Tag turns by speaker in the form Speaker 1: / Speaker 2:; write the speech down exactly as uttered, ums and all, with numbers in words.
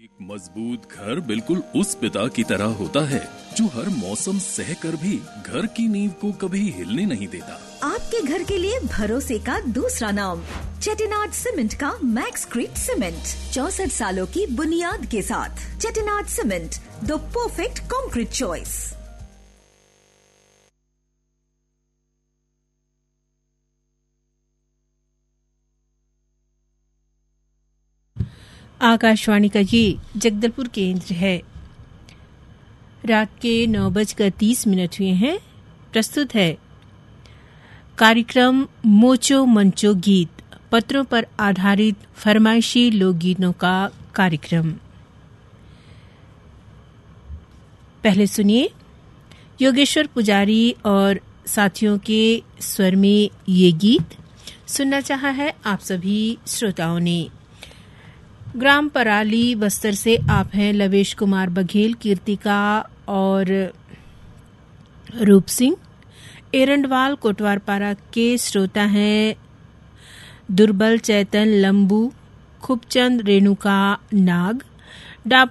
Speaker 1: एक मजबूत घर बिल्कुल उस पिता की तरह होता है जो हर मौसम सह कर भी घर की नींव को कभी हिलने नहीं देता।
Speaker 2: आपके घर के लिए भरोसे का दूसरा नाम चेटिनाड सीमेंट का मैक्सक्रीट सीमेंट, चौसठ सालों की बुनियाद के साथ। Chettinad cement, the perfect concrete choice.
Speaker 3: Akashvani का ये जगदलपुर केंद्र है। रात के नौ बजकर तीस मिनट हुए हैं। प्रस्तुत है कार्यक्रम मोचो मंचो गीत, पत्रों पर आधारित फरमाइशी लोकगीतों का कार्यक्रम। पहले सुनिए योगेश्वर पुजारी और साथियों के स्वर में ये गीत सुनना चाहा है आप सभी श्रोताओं ने। ग्राम पराली बस्तर से आप हैं लवेश कुमार बघेल, कीर्तिका और रूप सिंह। एरंडवाल कोटवारपारा के श्रोता हैं दुर्बल, चैतन, लंबू, खूबचंद, रेणुका, नाग।